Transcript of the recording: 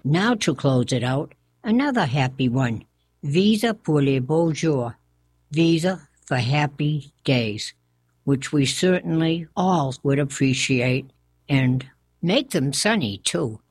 Now to close it out, another happy one. Visa pour les beaux jours. Visa for happy days, which we certainly all would appreciate, and make them sunny too.